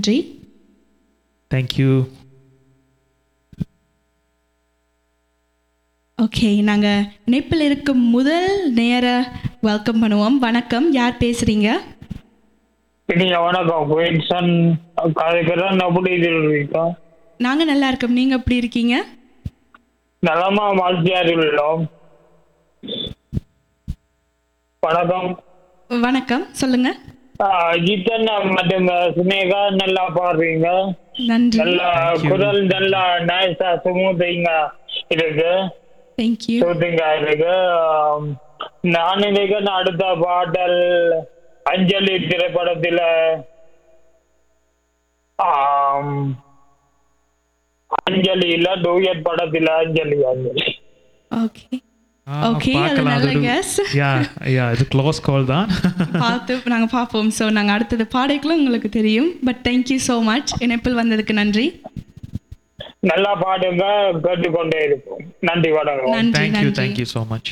நன்றி. Thank you. Okay, நாங்கள் இணைப்பில் இருக்கும் முதல் நேர வெல்கம் பண்ணுவோம். வணக்கம், யார் பேசுகிறீங்க? வணக்கம், குயின்சன் கதைக்கிறேன். எப்படி இருக்கீங்க? நாங்கள் நல்லா இருக்கோம், நீங்கள் எப்படி இருக்கீங்க? நலமா வாழ்க்கையார் உள்ளோம். வணக்கம். வணக்கம், சொல்லுங்க. ஜித்தன் மற்றும் சுனேகா நல்லா பாடுறீங்க. நன்றி. நல்லா குரல் நல்லா நைஸா சுமூத்திங்க இருக்கு. தேங்க்யூ. சூத்திங்க இருக்கு. நான் நினைக்கிறேன் அடுத்த பாடல் அஞ்சலி திரைப்படத்துல அஞ்சலி இல்ல டூயட் படத்துல அஞ்சலி. ஓகே ஓகே, அது நல்ல கெஸ். இது க்ளோஸ் கால் தான். பார்த்து நாங்கள் பார்ப்போம். ஸோ நாங்கள் அடுத்தது பாடைகளும் உங்களுக்கு தெரியும். பட் தேங்க்யூ ஸோ மச், இணைப்பில் வந்ததுக்கு நன்றி. நல்லா பாடுங்க, கேட்டுக்கொண்டே இருப்போம். நன்றி, வணக்கம். நன்றி நன்றி. Thank you so much.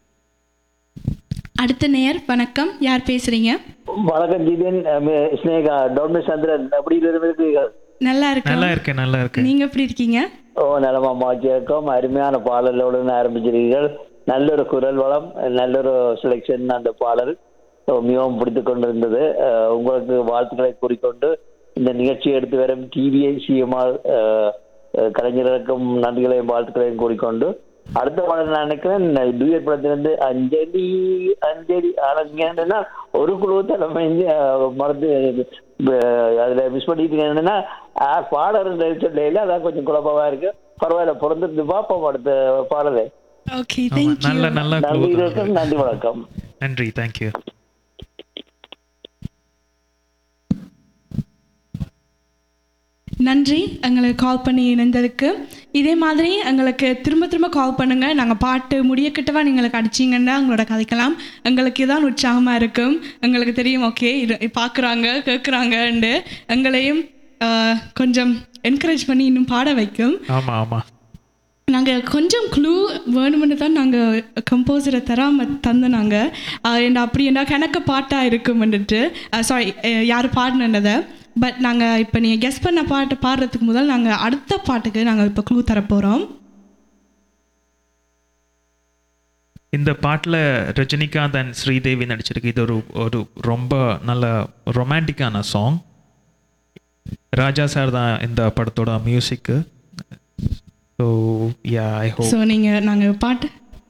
அடுத்த நேர் வணக்கம், யார் பேசுறீங்க? வணக்கம் ஜிதன், ஸ்னேகா, டொமினிக் சந்திரன், எப்படி இருக்கீங்க? நல்லா இருக்கேன். நல்லா இருக்கேன். நீங்க எப்படி இருக்கீங்க? நலமா மாற்றியிருக்கோம். அருமையான பாடலோடு ஆரம்பிச்சிருக்கீர்கள். நல்ல ஒரு குரல் வளம், நல்ல ஒரு செலெக்ஷன் அந்த பாடல் மிகவும் பிடித்து கொண்டிருந்தது. உங்களுக்கு வாழ்த்துக்களை கூறிக்கொண்டு இந்த நிகழ்ச்சியை எடுத்து வரும் டிவிஐ சிஎம்ஆர் கலைஞர்களுக்கும் நன்றிகளையும் வாழ்த்துக்களையும் கூறிக்கொண்டு அடுத்த பாடல் நான் நினைக்கிறேன் டூயட் படத்திலிருந்து அஞ்சலி அஞ்சலி ஆனா ஒரு குழு தலைமை மறந்து அதுல மிஸ் பண்ணிட்டீங்கன்னா பாடல் சொல்ல அதான் கொஞ்சம் குழப்பமா இருக்கு. பரவாயில்ல, பிறந்திருந்து பார்ப்போம் அடுத்த பாடலை. நன்றி, வணக்கம். நன்றி, தேங்க்யூ. நன்றி எங்களுக்கு கால் பண்ணி இணைந்ததுக்கு. இதே மாதிரி எங்களுக்கு திரும்ப திரும்ப கால் பண்ணுங்கள். நாங்கள் பாட்டு முடியக்கிட்டவா நீங்களுக்கு அடிச்சிங்கன்னா எங்களோட கதைக்கலாம். எங்களுக்கு இதான் உற்சாகமாக இருக்கும். எங்களுக்கு தெரியும், ஓகே இது பார்க்குறாங்க கேட்குறாங்கண்டு எங்களையும் கொஞ்சம் என்கரேஜ் பண்ணி இன்னும் பாட வைக்கும். ஆமாம் ஆமாம். நாங்கள் கொஞ்சம் க்ளூ வேணுமென்று தான் நாங்கள் கம்போசரை தராமல் தந்தோம். நாங்கள் அப்படி என்ன கணக்கு பாட்டாக இருக்குமென்ட்டு சாரி யார் பாடினதை. பட் நாங்கள் இப்போ நீங்கள் கெஸ் பண்ண பாட்டு பாடுறதுக்கு முதல் நாங்கள் அடுத்த பாட்டுக்கு நாங்கள் இப்போ க்ளூ தரப்போகிறோம். இந்த பாட்டில் ரஜினிகாந்த் அண்ட் ஸ்ரீதேவி நடிச்சிருக்கு. இது ஒரு ரொம்ப நல்ல ரொமான்டிக்கான சாங். ராஜா சார் தான் இந்த படத்தோட மியூசிக்கு. So I hope. ஸோ நாங்கள் பாட்டு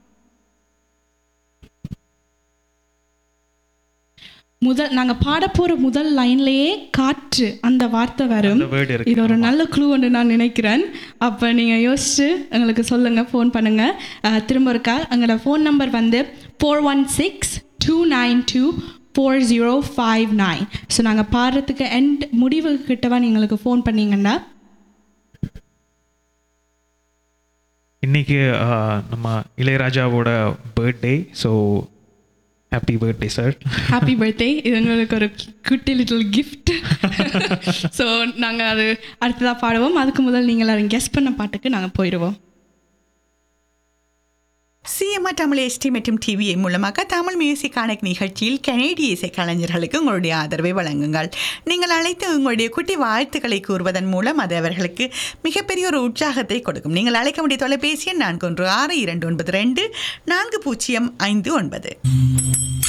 நாங்கள் பாட போகிற முதல் லைன்லேயே காற்று அந்த வார்த்தை வரும். இது ஒரு நல்ல க்ளூ ஒன்று நான் நினைக்கிறேன். அப்போ நீங்கள் யோசிச்சு எங்களுக்கு சொல்லுங்கள், ஃபோன் பண்ணுங்கள். திரும்ப இருக்கா எங்களோட ஃபோன் நம்பர் வந்து 416-292-4059. ஸோ நாங்கள் பாடுறதுக்கு முடிவு கிட்டவா நீங்களுக்கு ஃபோன் பண்ணிங்கன்னா. இன்னைக்கு நம்ம இளையராஜாவோட birthday. So happy birthday sir. Happy birthday. இது எங்களுக்கு ஒரு குட்டி லிட்டில் கிஃப்ட். ஸோ நாங்கள் அது அடுத்ததாக பாடுவோம். அதுக்கு முதல் நீங்கள் எல்லாரும் கெஸ் பண்ண பாட்டுக்கு நாங்கள் போயிடுவோம். சிஎம்ஆர் தமிழ் எஸ்டி மற்றும் டிவிஐ மூலமாக தமிழ் மியூசிக் கனெக்ட் நிகழ்ச்சியில் கனேடிய இசை கலைஞர்களுக்கு உங்களுடைய ஆதரவை வழங்குங்கள். நீங்கள் அழைத்து உங்களுடைய குட்டி வாழ்த்துக்களை கூறுவதன் மூலம் அது அவர்களுக்கு மிகப்பெரிய ஒரு உற்சாகத்தை கொடுக்கும். நீங்கள் அழைக்க வேண்டிய தொலைபேசி எண் 4162924059.